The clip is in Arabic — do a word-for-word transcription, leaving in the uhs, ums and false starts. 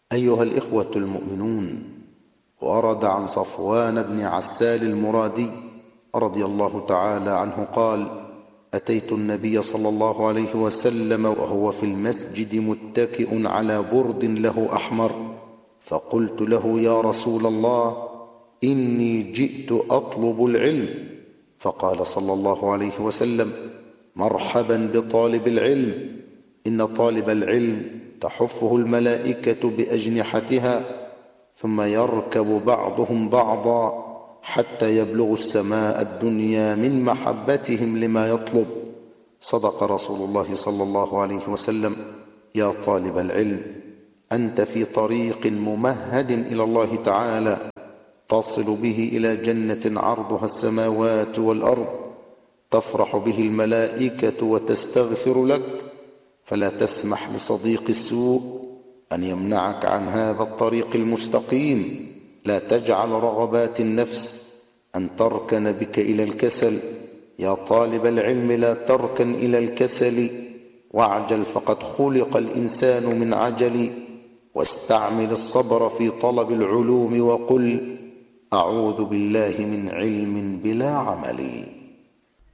أيها الإخوة المؤمنون، ورد عن صفوان بن عسال المرادي رضي الله تعالى عنه قال: أتيت النبي صلى الله عليه وسلم وهو في المسجد متكئ على برد له أحمر، فقلت له: يا رسول الله، إني جئت أطلب العلم. فقال صلى الله عليه وسلم: مرحبا بطالب العلم، إن طالب العلم تحفه الملائكة بأجنحتها، ثم يركب بعضهم بعضا حتى يبلغ السماء الدنيا من محبتهم لما يطلب. صدق رسول الله صلى الله عليه وسلم. يا طالب العلم، أنت في طريق ممهد إلى الله تعالى، تصل به إلى جنة عرضها السماوات والأرض، تفرح به الملائكة وتستغفر لك، فلا تسمح لصديق السوء أن يمنعك عن هذا الطريق المستقيم. لا تجعل رغبات النفس أن تركن بك إلى الكسل. يا طالب العلم، لا تركن إلى الكسل، واعجل فقد خلق الإنسان من عجل، واستعمل الصبر في طلب العلوم، وقل: أعوذ بالله من علم بلا عمل.